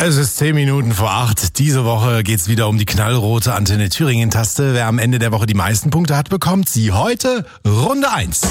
Es ist 10 Minuten vor 8. Diese Woche geht's wieder um die knallrote Antenne Thüringen-Taste. Wer am Ende der Woche die meisten Punkte hat, bekommt sie heute Runde 1.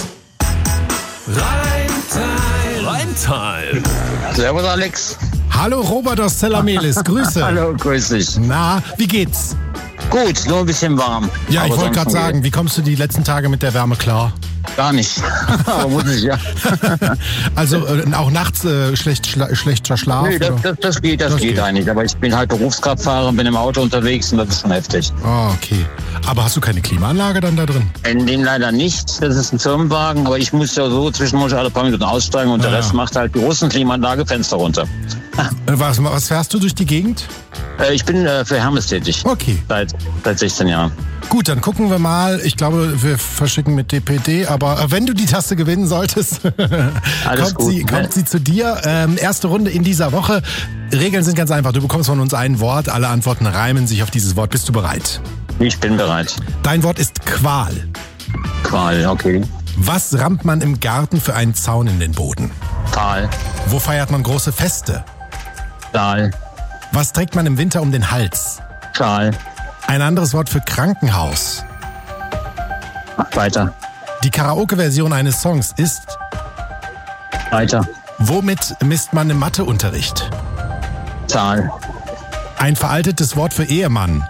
Reimtime. Servus Alex. Hallo Robert aus Zellamelis, Grüße. Hallo, grüß dich. Na, wie geht's? Gut, nur ein bisschen warm. Ja, ich Aber wollte gerade sonst sagen, wie kommst du die letzten Tage mit der Wärme klar? gar nicht. Aber muss ich ja. Also auch nachts schlechter Schlaf? Nee, oder? das geht eigentlich. Aber ich bin halt Berufskraftfahrer, bin im Auto unterwegs und das ist schon heftig. Oh, okay. Aber hast du keine Klimaanlage dann da drin? In dem leider nicht. Das ist ein Firmenwagen, aber ich muss ja so zwischendurch alle paar Minuten aussteigen und der Rest macht halt die Russenklimaanlage, Fenster runter. Was fährst du durch die Gegend? Ich bin für Hermes tätig. Okay. Seit 16 Jahren. Gut, dann gucken wir mal. Ich glaube, wir verschicken mit DPD, aber wenn du die Taste gewinnen solltest, kommt sie zu dir. Erste Runde in dieser Woche. Regeln sind ganz einfach. Du bekommst von uns ein Wort. Alle Antworten reimen sich auf dieses Wort. Bist du bereit? Ich bin bereit. Dein Wort ist Qual. Qual, okay. Was rammt man im Garten für einen Zaun in den Boden? Tal. Wo feiert man große Feste? Tal. Was trägt man im Winter um den Hals? Tal. Ein anderes Wort für Krankenhaus. Weiter. Die Karaoke-Version eines Songs ist... Weiter. Womit misst man im Matheunterricht? Zahl. Ein veraltetes Wort für Ehemann.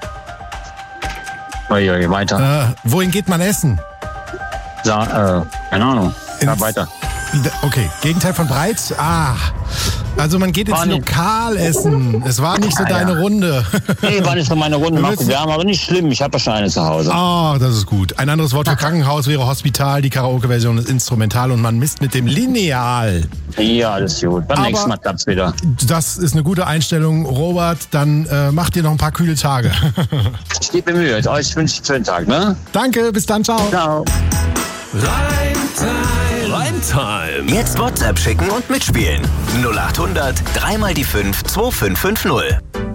Weiter. Wohin geht man essen? Keine Ahnung. Ja, weiter. Okay, Gegenteil von breit. Also man geht ins Lokalessen. Es war nicht so deine Runde. Nee, war nicht so meine Runde. Macht die Wärme, aber nicht schlimm. Ich habe ja schon eine zu Hause. Das ist gut. Ein anderes Wort für Krankenhaus wäre Hospital. Die Karaoke-Version ist Instrumental und man misst mit dem Lineal. Ja, alles gut. Beim nächsten Mal klappt's wieder. Das ist eine gute Einstellung, Robert. Dann mach dir noch ein paar kühle Tage. Ich gebe mir Mühe. Euch wünsche ich einen schönen Tag, ne? Danke, bis dann, ciao. Ciao. Reimtime. Jetzt WhatsApp schicken und mitspielen. 0800 3 mal die 5 2550.